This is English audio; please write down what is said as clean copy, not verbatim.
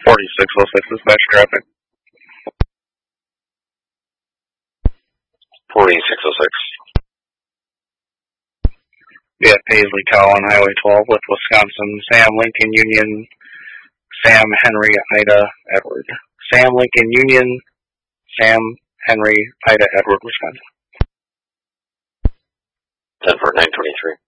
4606 dispatch traffic. 4606. Be at Paisley Cow on Highway 12 with Wisconsin. Sam Lincoln Union, Sam Henry Ida Edward. Sam Lincoln Union, Sam Henry Ida Edward, Wisconsin. 10 for 923.